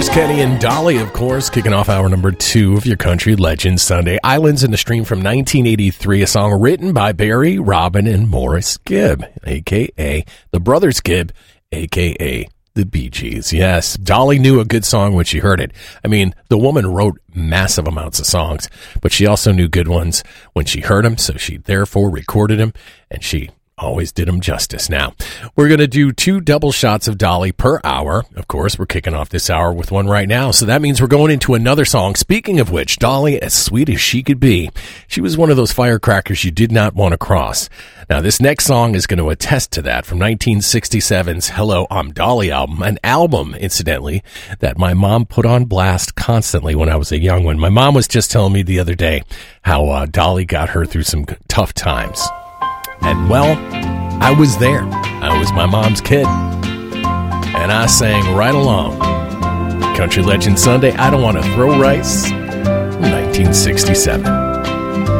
There's Kenny and Dolly, of course, kicking off hour number 2 of your Country Legends Sunday. Islands in the Stream from 1983, a song written by Barry, Robin, and Morris Gibb, a.k.a. the Brothers Gibb, a.k.a. the Bee Gees. Yes, Dolly knew a good song when she heard it. I mean, the woman wrote massive amounts of songs, but she also knew good ones when she heard them, so she therefore recorded them, and she always did them justice. Now, we're going to do 2 double shots of Dolly per hour. Of course, we're kicking off this hour with one right now, so that means we're going into another song. Speaking of which, Dolly, as sweet as she could be, she was one of those firecrackers you did not want to cross. Now, this next song is going to attest to that from 1967's Hello, I'm Dolly album, an album, incidentally, that my mom put on blast constantly when I was a young one. My mom was just telling me the other day how Dolly got her through some tough times. And, well, I was there. I was my mom's kid. And I sang right along. Country Legend Sunday, I Don't Want to Throw Rice, from 1967.